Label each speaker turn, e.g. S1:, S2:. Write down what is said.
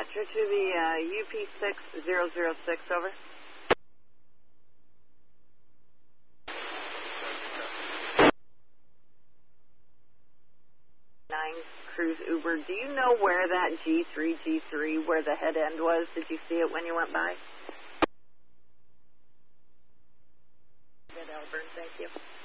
S1: Dispatcher to the UP6006, over. 9 Cruise Uber. Do you know where that G3, where the head end was? Did you see it when you went by? Good, Elburn, thank you.